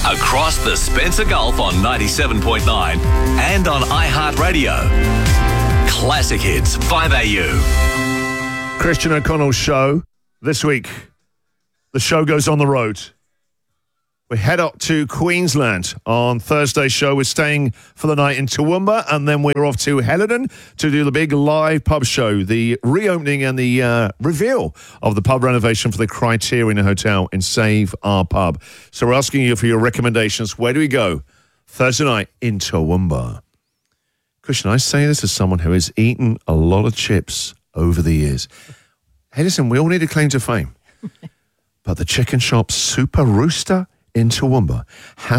Across the Spencer Gulf on 97.9 and on iHeartRadio. Classic Hits 5AU. Christian O'Connell's show this week. The show goes on the road. We head up to Queensland on Thursday's show. We're staying for the night in Toowoomba, and then we're off to Helidon to do the big live pub show, the reopening and the reveal of the pub renovation for the Criterion Hotel in Save Our Pub. So we're asking you for your recommendations. Where do we go Thursday night in Toowoomba? Christian, I say this as someone who has eaten a lot of chips over the years. Hey, listen, we all need a claim to fame. But the chicken shop Super Rooster in Toowoomba